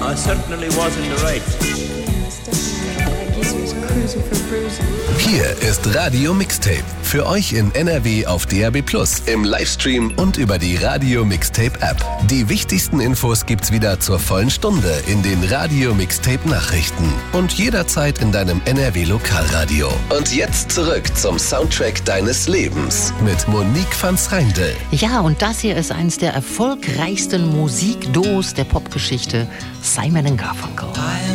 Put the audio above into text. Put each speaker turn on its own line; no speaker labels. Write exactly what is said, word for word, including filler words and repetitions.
I certainly was in the right.
Hier ist Radio Mixtape. Für euch in N R W auf D A B plus, im Livestream und über die Radio Mixtape App. Die wichtigsten Infos gibt's wieder zur vollen Stunde in den Radio Mixtape Nachrichten und jederzeit in deinem N R W Lokalradio. Und jetzt zurück zum Soundtrack deines Lebens mit Monique van Schreindel.
Ja, und das hier ist eines der erfolgreichsten Musikduos der Popgeschichte, Simon and Garfunkel.